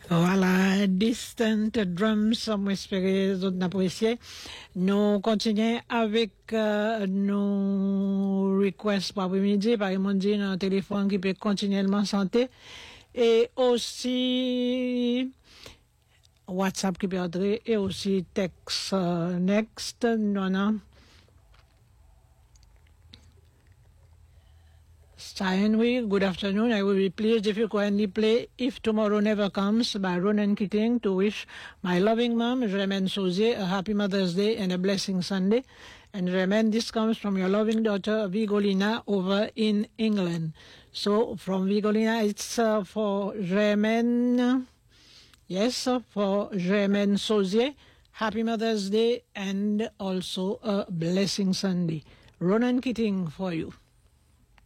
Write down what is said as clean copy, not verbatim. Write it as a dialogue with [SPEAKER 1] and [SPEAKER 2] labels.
[SPEAKER 1] Voilà, distant drums, moi espérer les autres n'apprécier. Nous continuons avec nos requests pour après-midi, par exemple, dit un téléphone qui peut continuellement santé et aussi WhatsApp qui peut entrer et aussi text next, non. Steinway, good afternoon. I will be pleased if you kindly play If Tomorrow Never Comes by Ronan Keating to wish my loving mom, Germaine Sauzier, a happy Mother's Day and a blessing Sunday. And Germaine, this comes from your loving daughter Vigolina over in England. So from Vigolina, it's for Germaine, yes, for Germaine Sauzier, happy Mother's Day and also a blessing Sunday. Ronan Keating for you.